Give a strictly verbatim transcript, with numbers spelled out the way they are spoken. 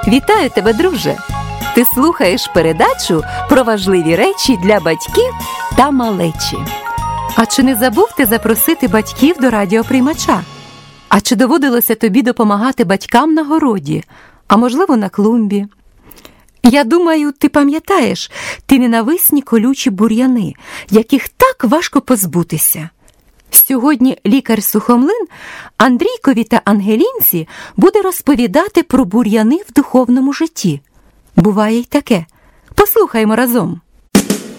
Вітаю тебе, друже! Ти слухаєш передачу про важливі речі для батьків та малечі. А чи не забув ти запросити батьків до радіоприймача? А чи доводилося тобі допомагати батькам на городі, а можливо на клумбі? Я думаю, ти пам'ятаєш ті ненависні колючі бур'яни, яких так важко позбутися. Сьогодні лікар-сухомлин Андрійкові та Ангелінці буде розповідати про бур'яни в духовному житті. Буває й таке. Послухаймо разом.